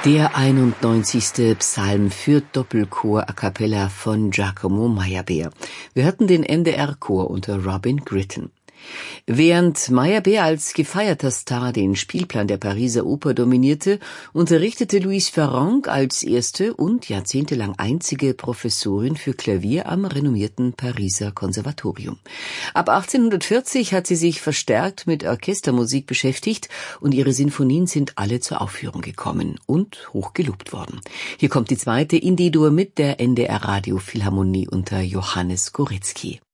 Der 91. Psalm für Doppelchor a cappella von Giacomo Meyerbeer. Wir hörten den NDR-Chor unter Robin Gritton. Während Meyerbeer als gefeierter Star den Spielplan der Pariser Oper dominierte, unterrichtete Louise Farrenc als erste und jahrzehntelang einzige Professorin für Klavier am renommierten Pariser Konservatorium. Ab 1840 hat sie sich verstärkt mit Orchestermusik beschäftigt und ihre Sinfonien sind alle zur Aufführung gekommen und hoch gelobt worden. Hier kommt die zweite in D-Dur mit der NDR Radio Philharmonie unter Johannes Koretzky.